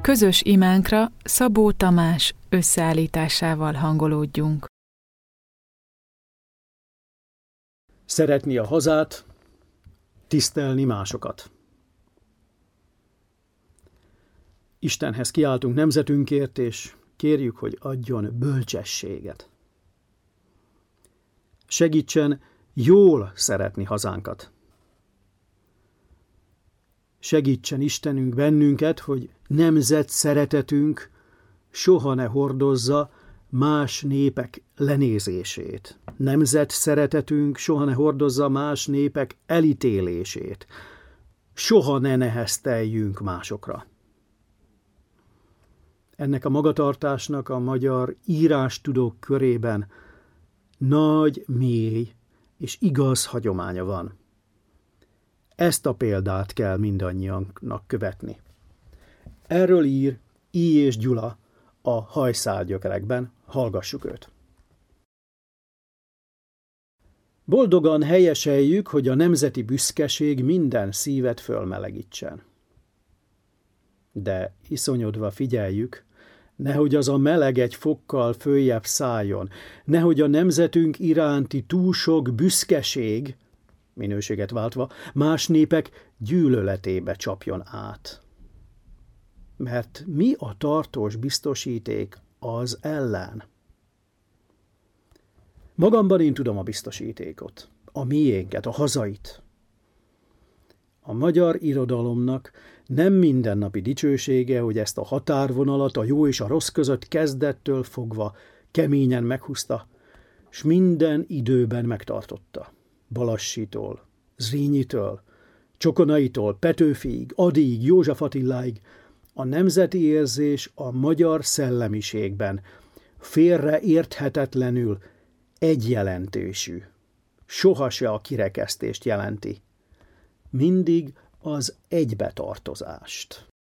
Közös imánkra Szabó Tamás összeállításával hangolódjunk. Szeretni a hazát, tisztelni másokat. Istenhez kiáltunk nemzetünkért, és kérjük, hogy adjon bölcsességet. Segítsen jól szeretni hazánkat. Segítsen Istenünk bennünket, hogy nemzet szeretetünk soha ne hordozza más népek lenézését. Nemzet szeretetünk soha ne hordozza más népek elítélését. Soha ne nehezteljünk másokra. Ennek a magatartásnak a magyar írástudók körében nagy, mély és igaz hagyománya van. Ezt a példát kell mindannyiunknak követni. Erről ír I. és Gyula a Hajszálgyökerekben, hallgassuk őt. Boldogan helyeseljük, hogy a nemzeti büszkeség minden szívet fölmelegítsen. De iszonyodva figyeljük, nehogy az a meleg egy fokkal följebb szálljon, nehogy a nemzetünk iránti túl sok büszkeség, minőséget váltva, más népek gyűlöletébe csapjon át. Mert mi a tartós biztosíték az ellen? Magamban én tudom a biztosítékot, a miénket, a hazait. A magyar irodalomnak nem mindennapi dicsősége, hogy ezt a határvonalat a jó és a rossz között kezdettől fogva keményen meghúzta, s minden időben megtartotta. Balassitól, Zrínyitől, Csokonaitól, Petőfiig, Adig, József Attiláig a nemzeti érzés a magyar szellemiségben félreérthetetlenül egyjelentésű. Soha se a kirekesztést jelenti. Mindig az egybetartozást.